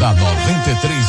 da 93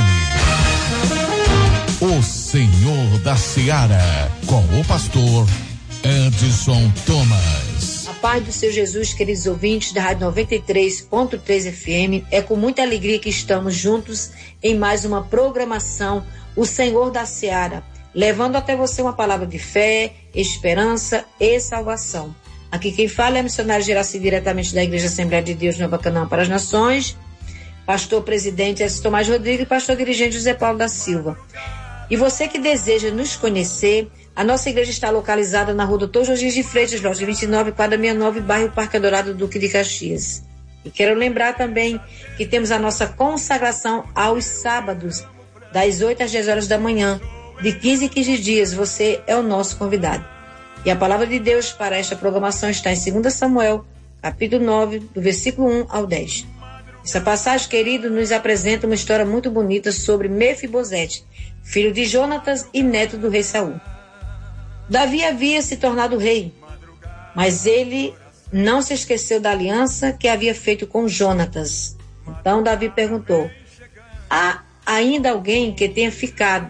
FM. O Senhor da Seara, com o pastor Edson Thomas. A paz do Senhor Jesus, queridos ouvintes da Rádio 93.3 FM, é com muita alegria que estamos juntos em mais uma programação, O Senhor da Seara, levando até você uma palavra de fé, esperança e salvação. Aqui quem fala é a missionária Geraci, diretamente da Igreja Assembleia de Deus Nova Canaã para as Nações, pastor presidente Edson Tomás Rodrigues e pastor dirigente José Paulo da Silva. E você que deseja nos conhecer, a nossa igreja está localizada na rua Doutor Jorge de Freitas, loja 29, quadra 69, bairro Parque Dourado, Duque de Caxias. E quero lembrar também que temos a nossa consagração aos sábados, das 8 às 10 horas da manhã, de 15 em 15 dias. Você é o nosso convidado. E a palavra de Deus para esta programação está em 2 Samuel, capítulo 9, do versículo 1 ao 10. Essa passagem, querido, nos apresenta uma história muito bonita sobre Mefibosete, filho de Jonatas e neto do rei Saul. Davi havia se tornado rei, mas ele não se esqueceu da aliança que havia feito com Jonatas. Então Davi perguntou: há ainda alguém que tenha ficado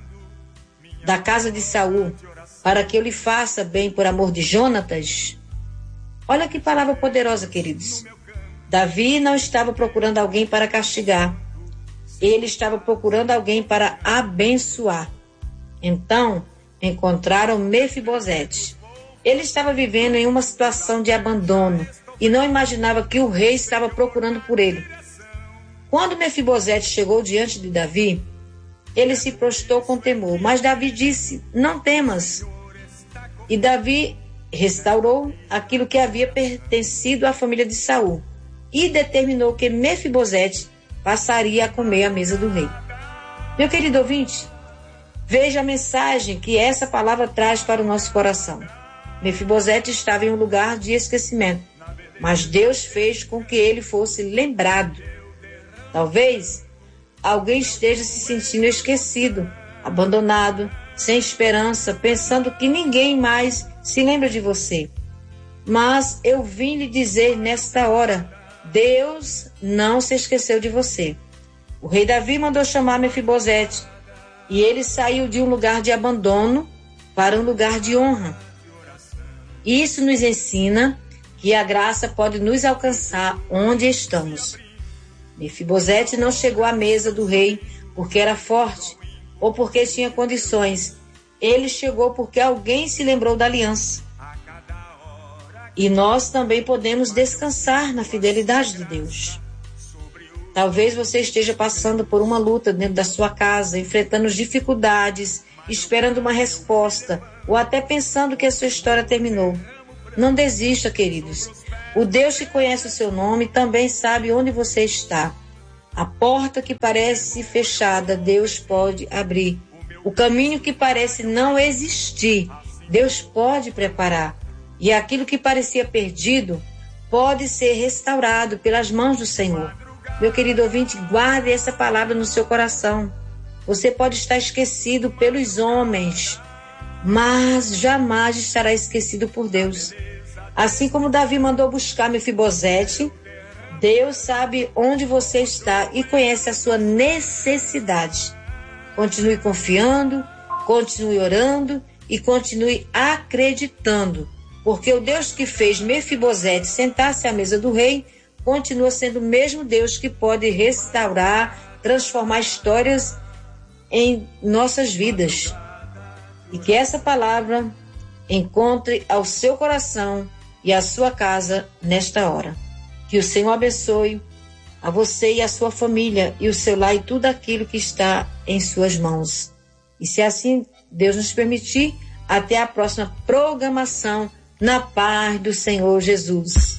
da casa de Saul para que eu lhe faça bem por amor de Jonatas? Olha que palavra poderosa, queridos. Davi não estava procurando alguém para castigar. Ele estava procurando alguém para abençoar. Então, encontraram Mefibosete. Ele estava vivendo em uma situação de abandono e não imaginava que o rei estava procurando por ele. Quando Mefibosete chegou diante de Davi, ele se prostrou com temor, mas Davi disse: não temas. E Davi restaurou aquilo que havia pertencido à família de Saul e determinou que Mefibosete passaria a comer à mesa do rei. Meu querido ouvinte, veja a mensagem que essa palavra traz para o nosso coração. Mefibosete estava em um lugar de esquecimento, mas Deus fez com que ele fosse lembrado. Talvez alguém esteja se sentindo esquecido, abandonado, sem esperança, pensando que ninguém mais se lembra de você. Mas eu vim lhe dizer nesta hora: Deus não se esqueceu de você. O rei Davi mandou chamar Mefibosete e ele saiu de um lugar de abandono para um lugar de honra. Isso nos ensina que a graça pode nos alcançar onde estamos. Mefibosete não chegou à mesa do rei porque era forte ou porque tinha condições. Ele chegou porque alguém se lembrou da aliança. E nós também podemos descansar na fidelidade de Deus. Talvez você esteja passando por uma luta dentro da sua casa, enfrentando dificuldades, esperando uma resposta, ou até pensando que a sua história terminou. Não desista, queridos. O Deus que conhece o seu nome também sabe onde você está. A porta que parece fechada, Deus pode abrir. O caminho que parece não existir, Deus pode preparar. E aquilo que parecia perdido pode ser restaurado pelas mãos do Senhor. Meu querido ouvinte, guarde essa palavra no seu coração. Você pode estar esquecido pelos homens, mas jamais estará esquecido por Deus. Assim como Davi mandou buscar Mefibosete, Deus sabe onde você está e conhece a sua necessidade. Continue confiando, continue orando e continue acreditando, porque o Deus que fez Mefibosete sentar-se à mesa do rei continua sendo o mesmo Deus que pode restaurar, transformar histórias em nossas vidas. E que essa palavra encontre ao seu coração e à sua casa nesta hora. Que o Senhor abençoe a você e a sua família e o seu lar e tudo aquilo que está em suas mãos. E se assim Deus nos permitir, até a próxima programação, na paz do Senhor Jesus.